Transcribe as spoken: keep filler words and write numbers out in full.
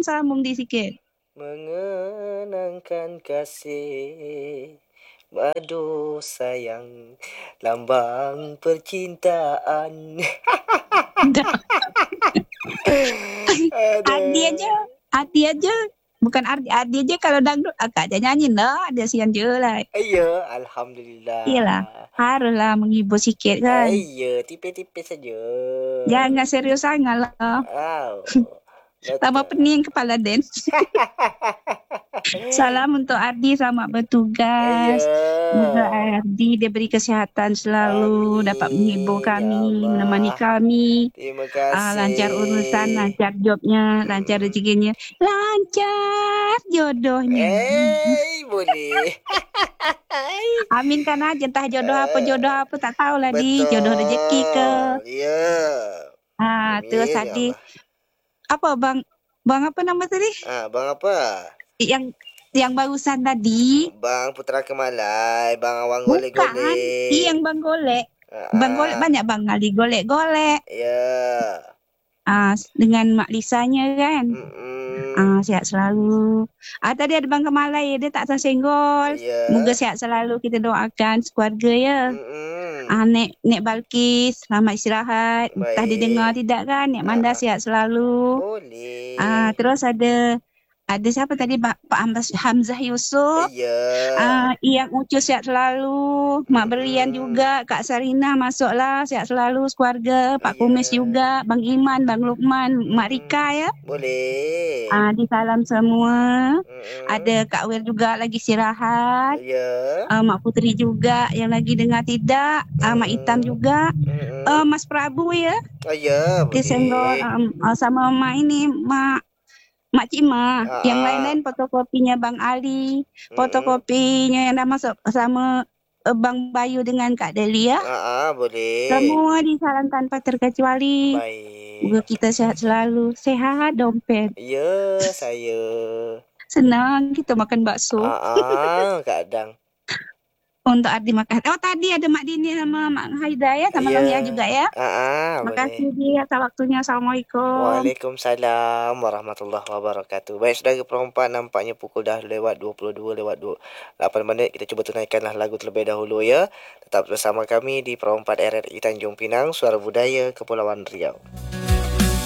sambung di sikit. Mengenangkan kasih madu sayang lambang percintaan. Ardi aja, Aduh. Ardi aja, bukan Ardi, Ardi aja kalau dangdut agak aja nyanyi lah, ada sian je lah. Iya, alhamdulillah. Iyalah, haruslah menghibur sikit kan. Iya, tipis-tipis saja. Jangan serius sangat lah. Oh, Tambah betul. pening kepala Den. Salam untuk Ardi, selamat bertugas. Semoga Iya. Ardi diberi kesehatan selalu, dapat menghibur Amin ya kami, menemani Allah. kami. Terima Ah, lancar urusan, kasih. lancar jobnya, lancar Mm-mm. rezekinya, lancar jodohnya. Eh, boleh. Aminkan aja, entah jodoh apa Eh, jodoh apa tak tahulah di jodoh rezeki ke. betul. Iya. Ah, terus Amin ya tadi Allah. apa bang, bang apa nama tadi? Ah, bang apa? Yang yang barusan tadi. Bang Putra Kemalai, Bang Awang Bukan, golek-golek. yang bang golek. Ah, Bang golek ah. banyak bang kali golek-golek. Ya. Ah, dengan Mak Lisanya kan. Ah, Mm-mm. sehat selalu. Ah, tadi ada Bang Kemalai, dia tak tersenggol. Ya. Moga sehat selalu, kita doakan sekeluarga ya. Mm-mm. Ah, Nek Nek Balkis, selamat istirahat. Entah didengar Baik. tidak kan, Nek Ah, Manda ah. sehat selalu. Ah, Boleh. terus ada ada siapa tadi Pak Pak Hamzah, Hamzah Yusuf. Ya. Ah, Iyang Ucu sehat selalu. Mak Berlian Mm-mm. juga, Kak Sarina masuklah sehat selalu sekeluarga. Pak Kumis Ya. juga, Bang Iman, Bang Lukman, Mak Mm-mm. Rika ya. Boleh. Ah, di salam semua. Mm-mm. Ada Kak Wel juga lagi istirahat. Ya. Ah, Mak Putri juga yang lagi dengar tidak. Ah, Mak Itam Mm-mm. juga. Mm-mm. Ah, Mas Prabu ya. Oh ya, Disenggol boleh. um, ah, sama Mak ini, Mak Mak Cima. Ah, Yang ah. lain-lain fotokopinya Bang Ali. Mm-mm. Fotokopinya yang dah masuk sama eh, Bang Bayu dengan Kak Delia. Ah, ah, boleh. Semua disalam tanpa terkecuali. Semoga Baik. kita sehat selalu. Sehat dompet. Ya, saya. Senang kita makan bakso. Ah, ah, kadang. Untuk Ardi makan. Oh tadi ada Mak Dini sama Mak Haida ya, sama Ya. Long Ya juga ya. Ah, ah, boleh. Makasih Di atas waktunya. Assalamualaikum. Waalaikumsalam warahmatullahi wabarakatuh. Baik, saudara perempuan, nampaknya pukul dah lewat dua puluh dua lewat dua puluh lapan minit. Kita cuba tunaikanlah lagu terlebih dahulu ya. Tetap bersama kami di Perempat R R I Tanjung Pinang, Suara Budaya Kepulauan Riau.